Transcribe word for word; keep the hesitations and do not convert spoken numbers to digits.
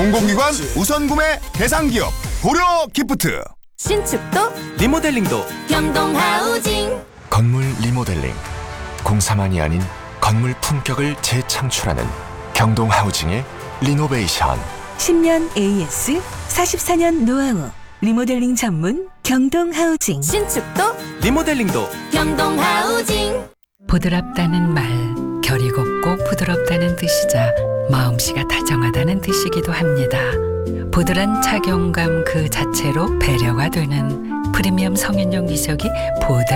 공공기관 우선구매 대상기업 고려 기프트. 신축도 리모델링도 경동하우징. 건물 리모델링, 공사만이 아닌 건물 품격을 재창출하는 경동하우징의 리노베이션. 십 년 에이에스, 사십사 년 노하우, 리모델링 전문 경동하우징. 신축도 리모델링도 경동하우징. 부드럽다는 말, 결이 곱고 부드럽다는 뜻이자 마음씨가 다정하다는 뜻이기도 합니다. 부드러운 착용감 그 자체로 배려가 되는 프리미엄 성인용 기저귀 보드